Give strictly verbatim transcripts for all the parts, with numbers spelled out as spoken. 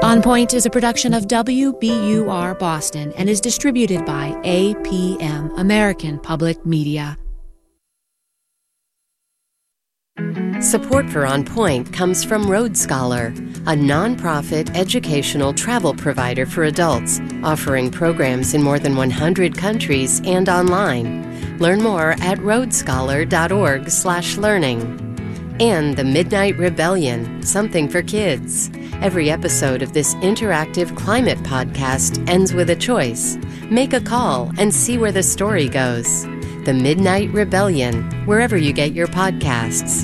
On Point is a production of W B U R Boston and is distributed by A P M, American Public Media. Support for On Point comes from Road Scholar, a nonprofit educational travel provider for adults, offering programs in more than one hundred countries and online. Learn more at roadscholar.org slash learning. And The Midnight Rebellion, something for kids. Every episode of this interactive climate podcast ends with a choice. Make a call and see where the story goes. The Midnight Rebellion, wherever you get your podcasts.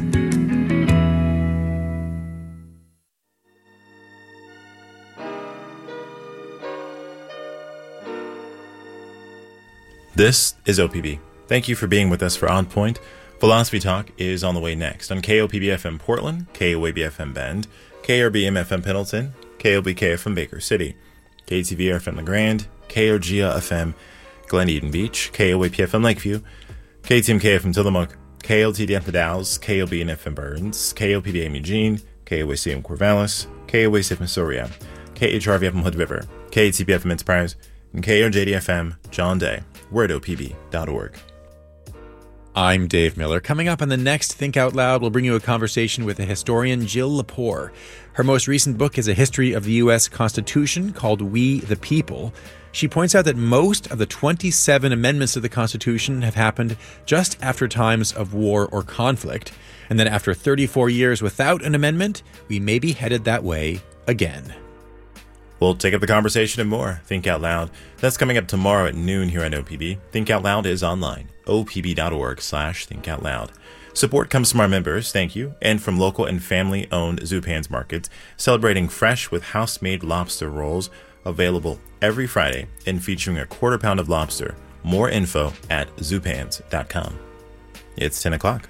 This is O P B. Thank you for being with us for On Point. Philosophy Talk is on the way next on K O P B F M Portland, K O A B F M Bend, K R B M F M Pendleton, K O B K F M Baker City, K T V F M LaGrande, K O G A F M Glen Eden Beach, K O A P F M Lakeview, K T M K F M Tillamook, K L T D F M Dalles, K O B N F M Burns, K O P D M Eugene, K O A C M Corvallis, K O A C F M Soria, K H R V F M Hood River, K T B F M Enterprise, and K O J D F M John Day. We're at O P B dot org. I'm Dave Miller. Coming up on the next Think Out Loud, we'll bring you a conversation with the historian Jill Lepore. Her most recent book is a history of the U S Constitution called We the People. She points out that most of the twenty-seven amendments to the Constitution have happened just after times of war or conflict, and that after thirty-four years without an amendment, we may be headed that way again. We'll take up the conversation and more. Think Out Loud. That's coming up tomorrow at noon here at O P B. Think Out Loud is online. O P B dot org slash Think Out Loud. Support comes from our members, thank you, and from local and family-owned Zupan's markets, celebrating fresh with house-made lobster rolls, available every Friday and featuring a quarter pound of lobster. More info at zupans dot com. It's ten o'clock.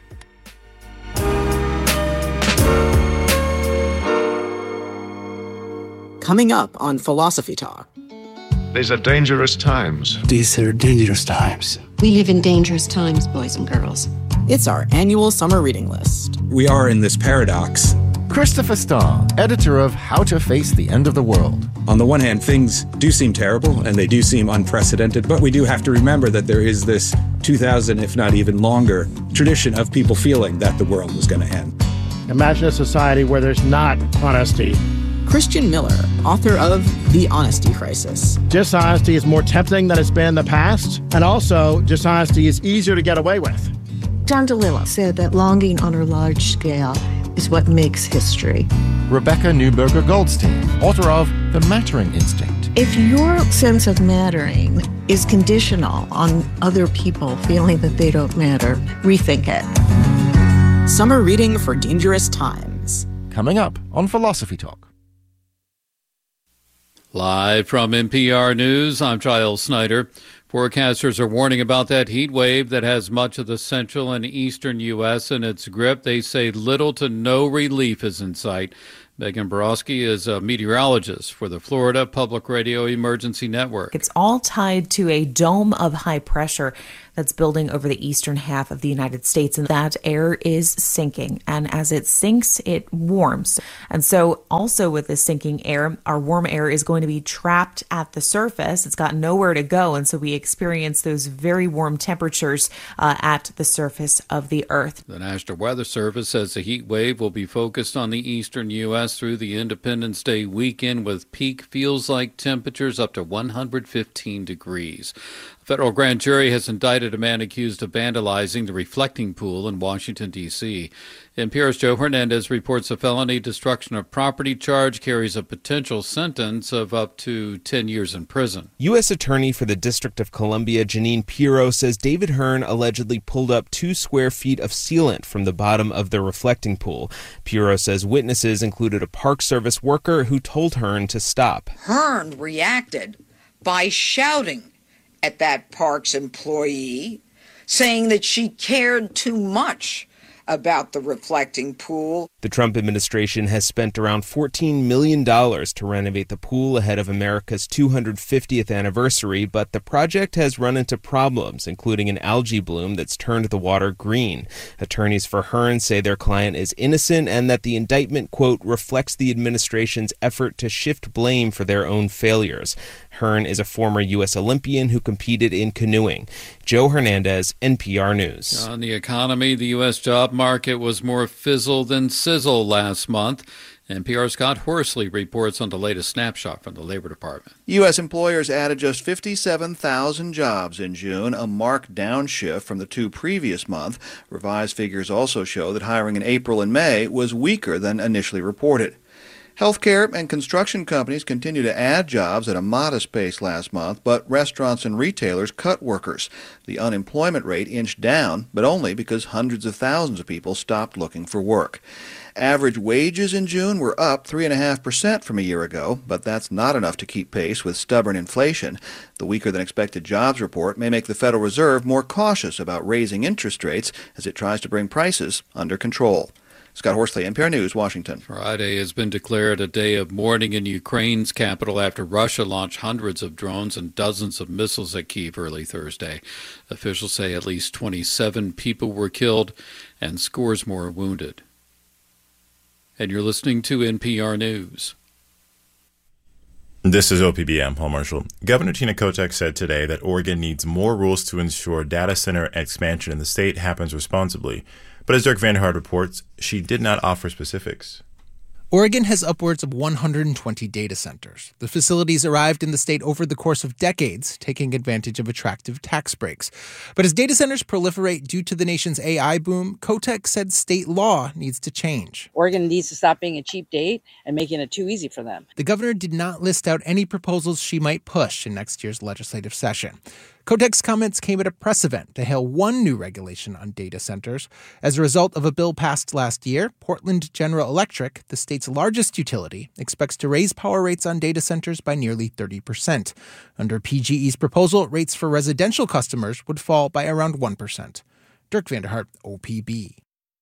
Coming up on Philosophy Talk. These are dangerous times. These are dangerous times. We live in dangerous times, boys and girls. It's our annual summer reading list. We are in this paradox. Christopher Starr, editor of How to Face the End of the World. On the one hand, things do seem terrible and they do seem unprecedented, but we do have to remember that there is this two thousand, if not even longer, tradition of people feeling that the world was going to end. Imagine a society where there's not honesty. Christian Miller, author of The Honesty Crisis. Dishonesty is more tempting than it's been in the past, and also dishonesty is easier to get away with. John DeLillo said that longing on a large scale is what makes history. Rebecca Neuberger Goldstein, author of The Mattering Instinct. If your sense of mattering is conditional on other people feeling that they don't matter, rethink it. Summer reading for dangerous times. Coming up on Philosophy Talk. Live from N P R News, I'm Giles Snyder. Forecasters are warning about that heat wave that has much of the central and eastern U S in its grip. They say little to no relief is in sight. Megan Borowski is a meteorologist for the Florida Public Radio Emergency Network. It's all tied to a dome of high pressure that's building over the eastern half of the United States, and that air is sinking. And as it sinks, it warms. And so also with this sinking air, our warm air is going to be trapped at the surface. It's got nowhere to go, and so we experience those very warm temperatures uh, at the surface of the Earth. The National Weather Service says the heat wave will be focused on the eastern U S through the Independence Day weekend, with peak feels-like temperatures up to one hundred fifteen degrees. A federal grand jury has indicted a man accused of vandalizing the reflecting pool in Washington, D C N P R's Joe Hernandez reports a felony destruction of property charge carries a potential sentence of up to ten years in prison. U S Attorney for the District of Columbia, Janine Pirro, says David Hearn allegedly pulled up two square feet of sealant from the bottom of the reflecting pool. Pirro says witnesses included a Park Service worker who told Hearn to stop. Hearn reacted by shouting at that Parks employee, saying that she cared too much about the reflecting pool. The Trump administration has spent around fourteen million dollars to renovate the pool ahead of America's two hundred fiftieth anniversary, but the project has run into problems, including an algae bloom that's turned the water green. Attorneys for Hearn say their client is innocent and that the indictment, quote, reflects the administration's effort to shift blame for their own failures. Hearn is a former U S Olympian who competed in canoeing. Joe Hernandez, N P R News. On the economy, the U S job market was more fizzle than sizzle last month. N P R's Scott Horsley reports on the latest snapshot from the Labor Department. U S employers added just fifty-seven thousand jobs in June, a marked downshift from the two previous months. Revised figures also show that hiring in April and May was weaker than initially reported. Healthcare and construction companies continue to add jobs at a modest pace last month, but restaurants and retailers cut workers. The unemployment rate inched down, but only because hundreds of thousands of people stopped looking for work. Average wages in June were up three point five percent from a year ago, but that's not enough to keep pace with stubborn inflation. The weaker-than-expected jobs report may make the Federal Reserve more cautious about raising interest rates as it tries to bring prices under control. Scott Horsley, N P R News, Washington. Friday has been declared a day of mourning in Ukraine's capital after Russia launched hundreds of drones and dozens of missiles at Kyiv early Thursday. Officials say at least twenty-seven people were killed and scores more wounded. And you're listening to N P R News. This is O P B. I'm Paul Marshall. Governor Tina Kotek said today that Oregon needs more rules to ensure data center expansion in the state happens responsibly. But as Dirk Vanderhart reports, she did not offer specifics. Oregon has upwards of one hundred twenty data centers. The facilities arrived in the state over the course of decades, taking advantage of attractive tax breaks. But as data centers proliferate due to the nation's A I boom, Kotek said state law needs to change. Oregon needs to stop being a cheap date and making it too easy for them. The governor did not list out any proposals she might push in next year's legislative session. Kotek's comments came at a press event to hail one new regulation on data centers. As a result of a bill passed last year, Portland General Electric, the state's largest utility, expects to raise power rates on data centers by nearly thirty percent. Under P G E's proposal, rates for residential customers would fall by around one percent. Dirk Vanderhart, O P B.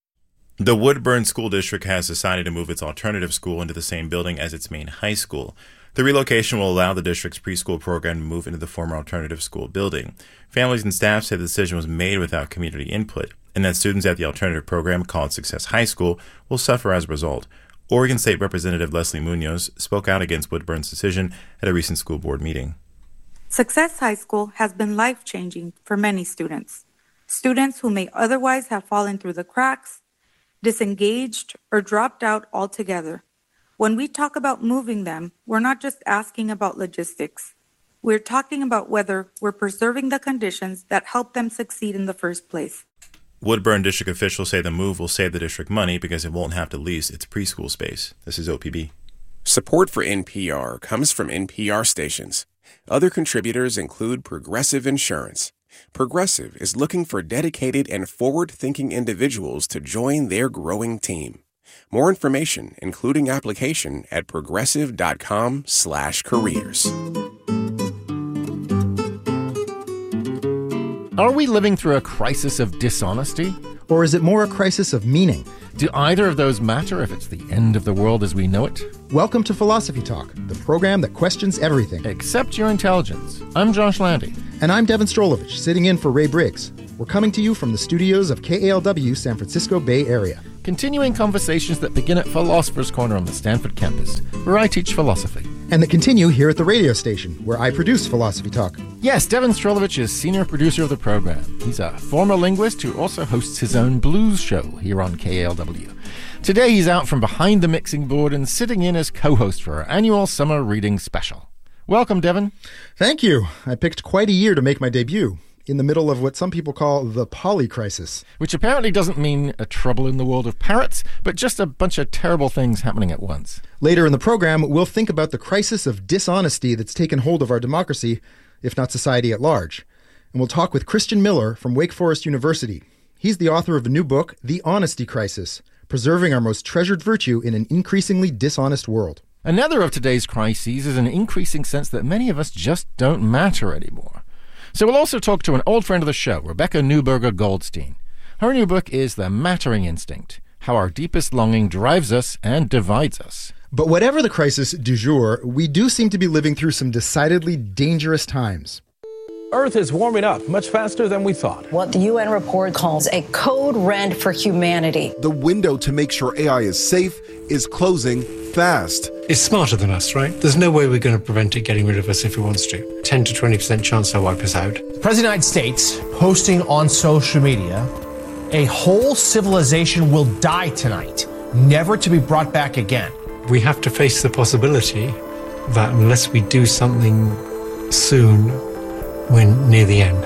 The Woodburn School District has decided to move its alternative school into the same building as its main high school. The relocation will allow the district's preschool program to move into the former alternative school building. Families and staff say the decision was made without community input, and that students at the alternative program, called Success High School, will suffer as a result. Oregon State Representative Leslie Munoz spoke out against Woodburn's decision at a recent school board meeting. Success High School has been life-changing for many students. Students who may otherwise have fallen through the cracks, disengaged, or dropped out altogether. When we talk about moving them, we're not just asking about logistics. We're talking about whether we're preserving the conditions that help them succeed in the first place. Woodburn district officials say the move will save the district money because it won't have to lease its preschool space. This is O P B. Support for N P R comes from N P R stations. Other contributors include Progressive Insurance. Progressive is looking for dedicated and forward-thinking individuals to join their growing team. More information, including application, at progressive.com slash careers. Are we living through a crisis of dishonesty? Or is it more a crisis of meaning? Do either of those matter if it's the end of the world as we know it? Welcome to Philosophy Talk, the program that questions everything. Except your intelligence. I'm Josh Landy. And I'm Devin Strolovich, sitting in for Ray Briggs. We're coming to you from the studios of K A L W San Francisco Bay Area. Continuing conversations that begin at Philosopher's Corner on the Stanford campus, where I teach philosophy. And that continue here at the radio station, where I produce Philosophy Talk. Yes, Devin Strolovich is senior producer of the program. He's a former linguist who also hosts his own blues show here on K A L W. Today he's out from behind the mixing board and sitting in as co-host for our annual summer reading special. Welcome, Devin. Thank you. I picked quite a year to make my debut, in the middle of what some people call the poly crisis. Which apparently doesn't mean a trouble in the world of parrots, but just a bunch of terrible things happening at once. Later in the program, we'll think about the crisis of dishonesty that's taken hold of our democracy, if not society at large. And we'll talk with Christian Miller from Wake Forest University. He's the author of a new book, The Honesty Crisis, Preserving Our Most Treasured Virtue in an Increasingly Dishonest World. Another of today's crises is an increasing sense that many of us just don't matter anymore. So we'll also talk to an old friend of the show, Rebecca Neuberger Goldstein. Her new book is The Mattering Instinct: How Our Deepest Longing Drives Us and Divides Us. But whatever the crisis du jour, we do seem to be living through some decidedly dangerous times. Earth is warming up much faster than we thought. What the U N report calls a code red for humanity. The window to make sure A I is safe is closing fast. It's smarter than us, right? There's no way we're going to prevent it getting rid of us if it wants to. ten to twenty percent chance they'll wipe us out. The President of the United States posting on social media, a whole civilization will die tonight, never to be brought back again. We have to face the possibility that unless we do something soon, we're near the end.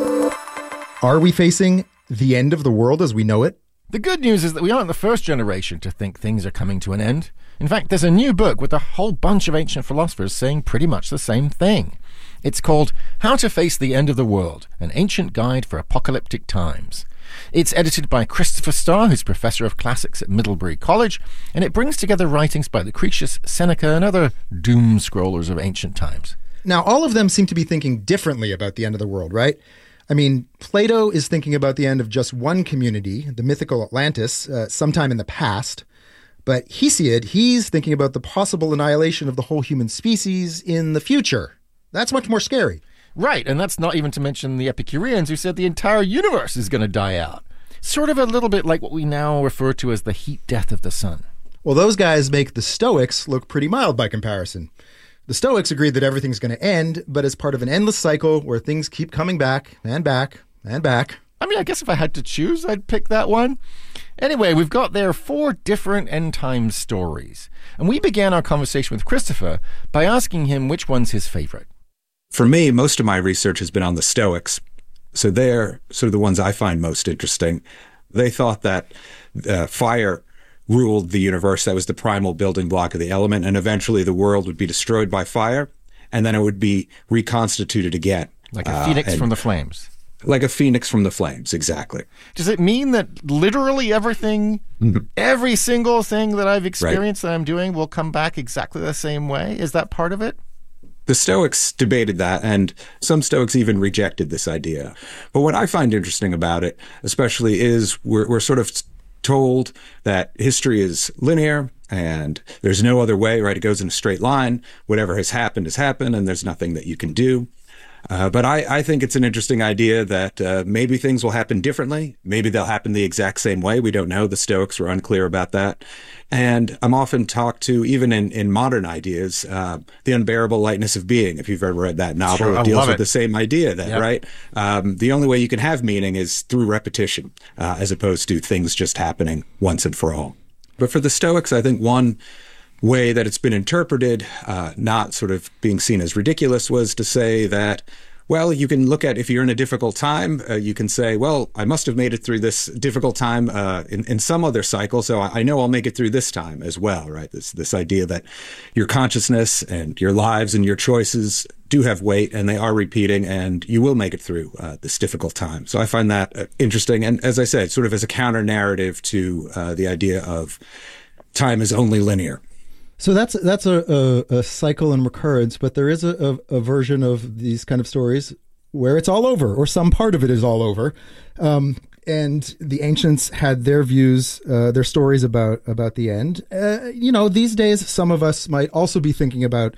Are we facing the end of the world as we know it? The good news is that we aren't the first generation to think things are coming to an end. In fact, there's a new book with a whole bunch of ancient philosophers saying pretty much the same thing. It's called How to Face the End of the World, an Ancient Guide for Apocalyptic Times. It's edited by Christopher Starr, who's professor of classics at Middlebury College, and it brings together writings by Lucretius, Seneca, and other doom scrollers of ancient times. Now, all of them seem to be thinking differently about the end of the world, right? I mean, Plato is thinking about the end of just one community, the mythical Atlantis, uh, sometime in the past. But Hesiod, he's thinking about the possible annihilation of the whole human species in the future. That's much more scary. Right, and that's not even to mention the Epicureans who said the entire universe is going to die out. Sort of a little bit like what we now refer to as the heat death of the sun. Well, those guys make the Stoics look pretty mild by comparison. The Stoics agreed that everything's going to end, but as part of an endless cycle where things keep coming back and back and back. I mean, I guess if I had to choose, I'd pick that one. Anyway, we've got there four different end time stories. And we began our conversation with Christopher by asking him which one's his favorite. For me, most of my research has been on the Stoics. So they're sort of the ones I find most interesting. They thought that uh, fire ruled the universe. That was the primal building block of the element. And eventually the world would be destroyed by fire. And then it would be reconstituted again. Like a phoenix uh, from the flames. Like a phoenix from the flames, exactly. Does it mean that literally everything, mm-hmm. every single thing that I've experienced right. that I'm doing will come back exactly the same way? Is that part of it? The Stoics debated that, and some Stoics even rejected this idea. But what I find interesting about it, especially, is we're, we're sort of told that history is linear and there's no other way, right? It goes in a straight line. Whatever has happened has happened, and there's nothing that you can do. Uh, but I, I think it's an interesting idea that uh, maybe things will happen differently. Maybe they'll happen the exact same way. We don't know. The Stoics were unclear about that. And I'm often talked to, even in, in modern ideas, uh, The Unbearable Lightness of Being. If you've ever read that novel, sure, it deals with it. the same idea, that, yep. right? Um, the only way you can have meaning is through repetition, uh, as opposed to things just happening once and for all. But for the Stoics, I think one way that it's been interpreted, uh, not sort of being seen as ridiculous, was to say that, well, you can look at, if you're in a difficult time, uh, you can say, well, I must have made it through this difficult time uh, in, in some other cycle, so I, I know I'll make it through this time as well, right? This this idea that your consciousness and your lives and your choices do have weight, and they are repeating, and you will make it through uh, this difficult time. So I find that uh, interesting, and as I said, sort of as a counter-narrative to uh, the idea of time is only linear. So that's that's a, a, a cycle and recurrence, but there is a, a, a version of these kind of stories where it's all over, or some part of it is all over. Um, and the ancients had their views, uh, their stories about about the end. Uh, you know, these days, some of us might also be thinking about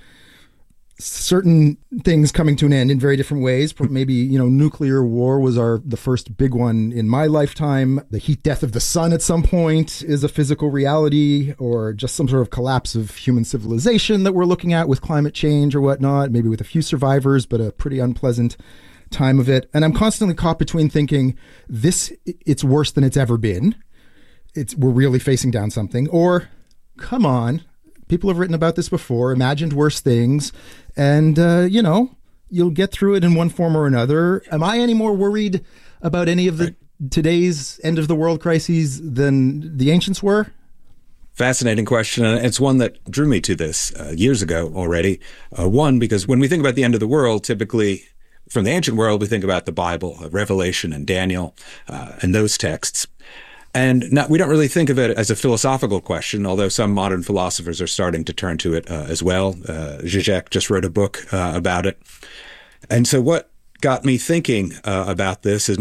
certain things coming to an end in very different ways. Maybe, you know, nuclear war was our the first big one in my lifetime. The heat death of the sun at some point is a physical reality, or just some sort of collapse of human civilization that we're looking at with climate change or whatnot, maybe with a few survivors, but a pretty unpleasant time of it. And I'm constantly caught between thinking this, it's worse than it's ever been. It's we're really facing down something, or come on, people have written about this before, imagined worse things, and, uh, you know, you'll get through it in one form or another. Am I any more worried about any of the right. today's end-of-the-world crises than the ancients were? Fascinating question, and it's one that drew me to this uh, years ago already. Uh, one, because when we think about the end of the world, typically from the ancient world, we think about the Bible, uh, Revelation and Daniel, uh, and those texts. And not, we don't really think of it as a philosophical question, although some modern philosophers are starting to turn to it uh, as well. Uh, Zizek just wrote a book uh, about it. And so what got me thinking uh, about this, and what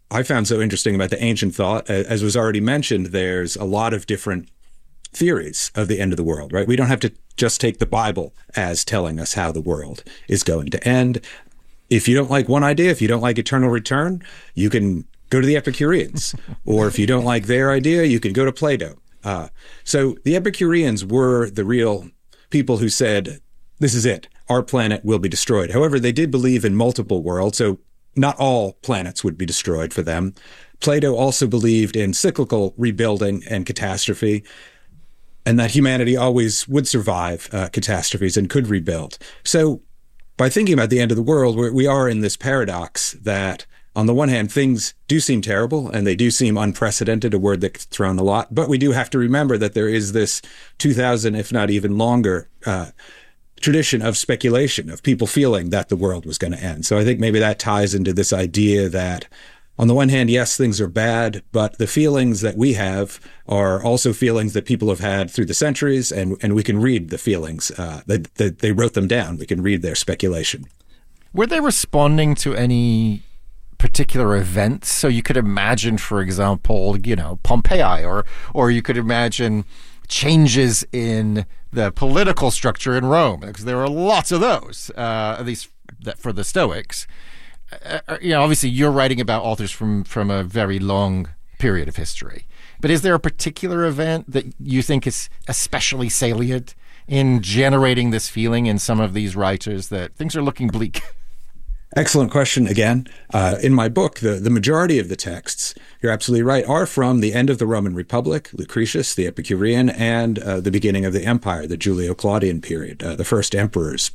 I found so interesting about the ancient thought, as was already mentioned, there's a lot of different theories of the end of the world, right? We don't have to just take the Bible as telling us how the world is going to end. If you don't like one idea, if you don't like eternal return, you can go to the Epicureans. Or if you don't like their idea, you can go to Plato. Uh, so the Epicureans were the real people who said, this is it. Our planet will be destroyed. However, they did believe in multiple worlds, so not all planets would be destroyed for them. Plato also believed in cyclical rebuilding and catastrophe, and that humanity always would survive uh, catastrophes and could rebuild. So by thinking about the end of the world, we're, we are in this paradox that on the one hand, things do seem terrible and they do seem unprecedented, a word that's thrown a lot, but we do have to remember that there is this two thousand, if not even longer, uh, tradition of speculation, of people feeling that the world was going to end. So I think maybe that ties into this idea that on the one hand, yes, things are bad, but the feelings that we have are also feelings that people have had through the centuries, and, and we can read the feelings. Uh, that, that they wrote them down. We can read their speculation. Were they responding to any particular events? So you could imagine, for example, you know, Pompeii, or or you could imagine changes in the political structure in Rome, because there were lots of those, uh, at least that for the Stoics. Uh, you know, obviously you're writing about authors from, from a very long period of history. But is there a particular event that you think is especially salient in generating this feeling in some of these writers that things are looking bleak? Excellent question again. Uh, in my book, the, the majority of the texts, you're absolutely right, are from the end of the Roman Republic, Lucretius, the Epicurean, and uh, the beginning of the empire, the Julio-Claudian period, uh, the first emperors.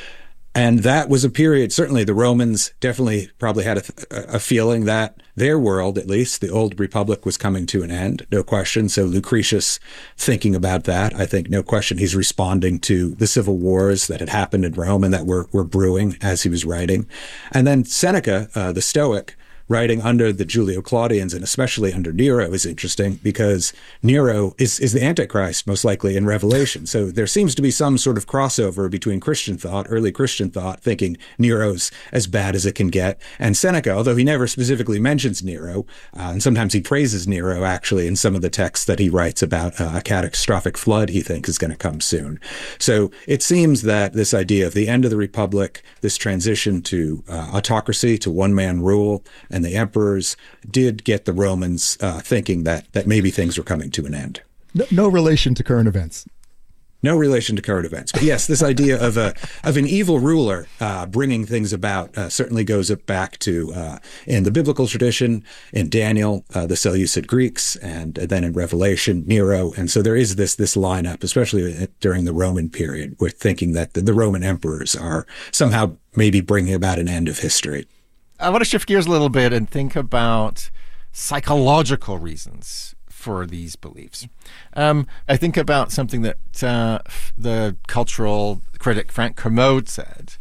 And that was a period, certainly the Romans definitely probably had a, a feeling that their world, at least, the old republic, was coming to an end, no question. So Lucretius thinking about that, I think, no question, he's responding to the civil wars that had happened in Rome and that were, were brewing as he was writing. And then Seneca, uh, the Stoic, writing under the Julio-Claudians and especially under Nero is interesting because Nero is, is the Antichrist, most likely, in Revelation. So there seems to be some sort of crossover between Christian thought, early Christian thought, thinking Nero's as bad as it can get, and Seneca, although he never specifically mentions Nero, uh, and sometimes he praises Nero, actually, in some of the texts that he writes about uh, a catastrophic flood he thinks is going to come soon. So it seems that this idea of the end of the Republic, this transition to uh, autocracy, to one-man rule, and the emperors did get the Romans uh, thinking that that maybe things were coming to an end. No, no relation to current events. No relation to current events. But yes, this idea of a of an evil ruler uh, bringing things about uh, certainly goes back to, uh, in the biblical tradition, in Daniel, uh, the Seleucid Greeks, and then in Revelation, Nero. And so there is this this lineup, especially during the Roman period, with thinking that the, the Roman emperors are somehow maybe bringing about an end of history. I want to shift gears a little bit and think about psychological reasons for these beliefs. Um, I think about something that uh, the cultural critic Frank Kermode said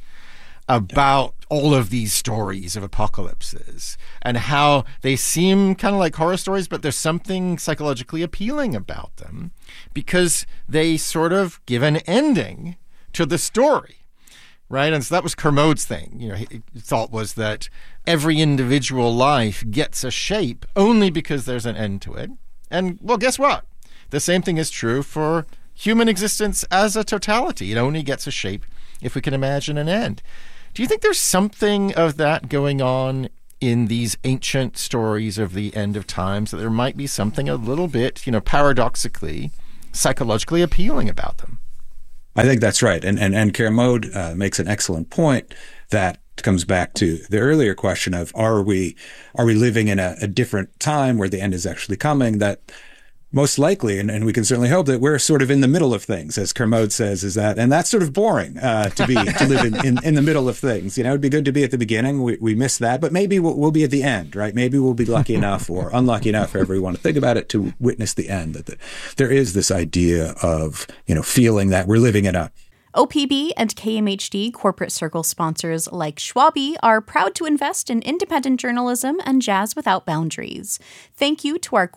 about all of these stories of apocalypses and how they seem kind of like horror stories, but there's something psychologically appealing about them because they sort of give an ending to the story. Right. And so that was Kermode's thing. You know, he thought was that every individual life gets a shape only because there's an end to it. And well, guess what? The same thing is true for human existence as a totality. It only gets a shape if we can imagine an end. Do you think there's something of that going on in these ancient stories of the end of times, that there might be something a little bit, you know, paradoxically, psychologically appealing about them? I think that's right. And and, and Kermode uh, makes an excellent point that comes back to the earlier question of are we are we living in a, a different time where the end is actually coming, that most likely, and, and we can certainly hope that we're sort of in the middle of things, as Kermode says, is that, and that's sort of boring uh, to be, to live in, in, in the middle of things. You know, it'd be good to be at the beginning. We, we miss that, but maybe we'll, we'll be at the end, right? Maybe we'll be lucky enough or unlucky enough, however you want to think about it, to witness the end. That the, there is this idea of, you know, feeling that we're living in a O P B and K M H D corporate circle sponsors like Schwabi are proud to invest in independent journalism and jazz without boundaries. Thank you to our